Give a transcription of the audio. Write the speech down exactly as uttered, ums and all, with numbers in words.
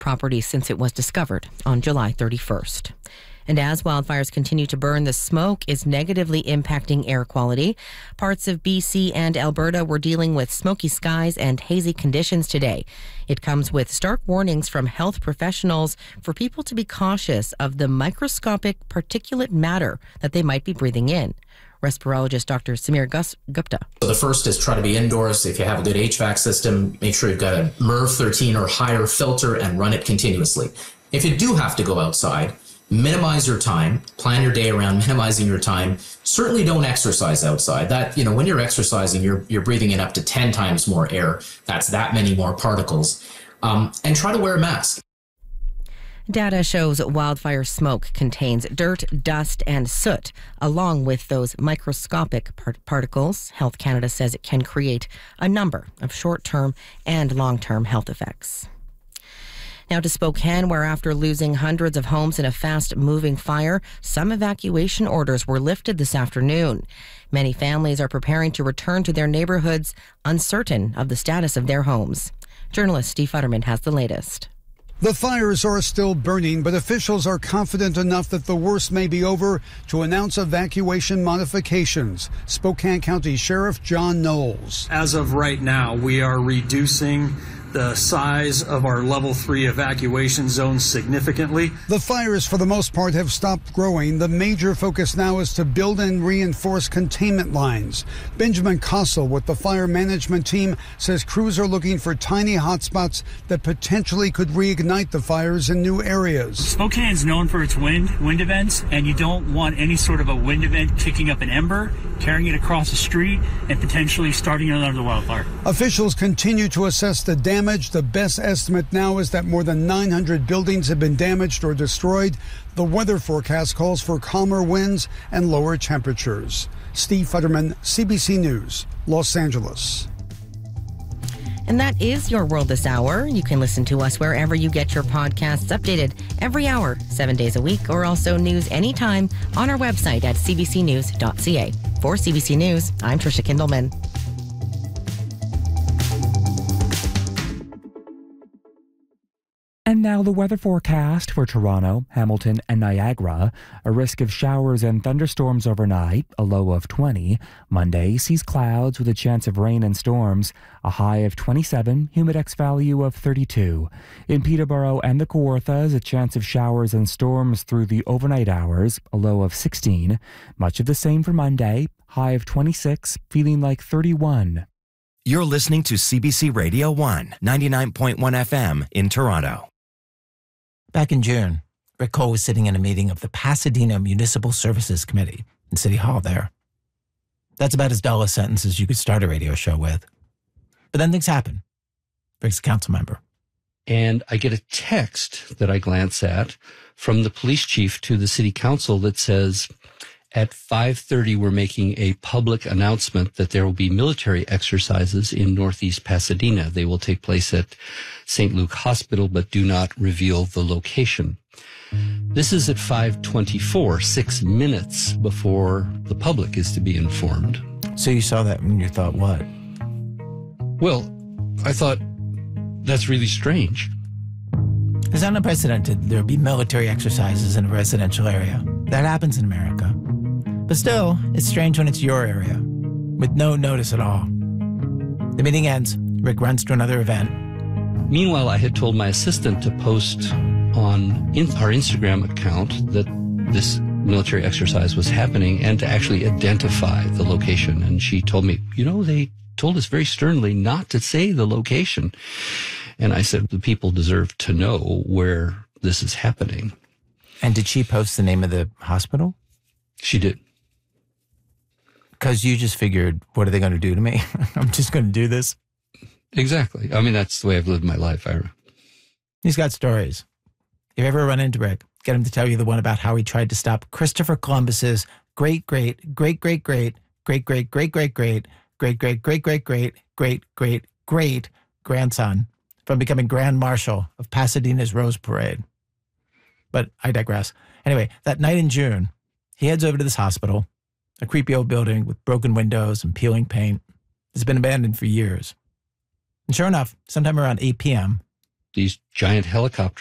property since it was discovered on July thirty-first. And as wildfires continue to burn, the smoke is negatively impacting air quality. Parts of B C and Alberta were dealing with smoky skies and hazy conditions today. It comes with stark warnings from health professionals for people to be cautious of the microscopic particulate matter that they might be breathing in. Respirologist Doctor Samir Gus- Gupta. So the first is try to be indoors. If you have a good H V A C system, make sure you've got a MERV thirteen or higher filter and run it continuously. If you do have to go outside, minimize your time, plan your day around minimizing your time. Certainly don't exercise outside. That, you know, when you're exercising, you're you're breathing in up to ten times more air. That's that many more particles. Um, and try to wear a mask. Data shows wildfire smoke contains dirt, dust, and soot, along with those microscopic part- particles. Health Canada says it can create a number of short-term and long-term health effects. Now to Spokane, where after losing hundreds of homes in a fast-moving fire, some evacuation orders were lifted this afternoon. Many families are preparing to return to their neighborhoods, uncertain of the status of their homes. Journalist Steve Futterman has the latest. The fires are still burning, but officials are confident enough that the worst may be over to announce evacuation modifications. Spokane County Sheriff John Knowles. As of right now, we are reducing the size of our level three evacuation zones significantly. The fires, for the most part, have stopped growing. The major focus now is to build and reinforce containment lines. Benjamin Kossel with the fire management team says crews are looking for tiny hotspots that potentially could reignite the fires in new areas. Spokane is known for its wind, wind events, and you don't want any sort of a wind event kicking up an ember, carrying it across the street, and potentially starting another wildfire. Officials continue to assess the damage. The best estimate now is that more than nine hundred buildings have been damaged or destroyed. The weather forecast calls for calmer winds and lower temperatures. Steve Futterman, C B C News, Los Angeles. And that is your world this hour. You can listen to us wherever you get your podcasts, updated every hour, seven days a week, or also news anytime on our website at c b c news dot c a. For C B C News, I'm Trisha Kindleman. And now the weather forecast for Toronto, Hamilton, and Niagara. A risk of showers and thunderstorms overnight, a low of twenty. Monday sees clouds with a chance of rain and storms, a high of twenty-seven, humidex value of thirty-two. In Peterborough and the Kawarthas, a chance of showers and storms through the overnight hours, a low of sixteen. Much of the same for Monday, high of twenty-six, feeling like thirty-one. You're listening to C B C Radio one, ninety-nine point one F M in Toronto. Back in June, Rick Cole was sitting in a meeting of the Pasadena Municipal Services Committee in City Hall there. That's about as dull a sentence as you could start a radio show with. But then things happen. Rick's a council member. And I get a text that I glance at from the police chief to the city council that says, at five thirty, we're making a public announcement that there will be military exercises in Northeast Pasadena. They will take place at Saint Luke Hospital, but do not reveal the location. This is at five twenty-four, six minutes before the public is to be informed. So you saw that and you thought, what? Well, I thought, that's really strange. It's unprecedented. There would be military exercises in a residential area. That happens in America. But still, it's strange when it's your area, with no notice at all. The meeting ends. Rick runs to another event. Meanwhile, I had told my assistant to post on in our Instagram account that this military exercise was happening and to actually identify the location. And she told me, you know, they told us very sternly not to say the location. And I said, the people deserve to know where this is happening. And did she post the name of the hospital? She did. Because you just figured, what are they going to do to me? I'm just going to do this. Exactly. I mean, that's the way I've lived my life, Ira. He's got stories. If you ever run into Rick, get him to tell you the one about how he tried to stop Christopher Columbus's great, great, great, great, great, great, great, great, great, great, great, great, great, great, great, great, great, great grandson from becoming Grand Marshal of Pasadena's Rose Parade. But I digress. Anyway, that night in June, he heads over to this hospital, a creepy old building with broken windows and peeling paint. It's been abandoned for years. And sure enough, sometime around eight p.m., these giant helicopters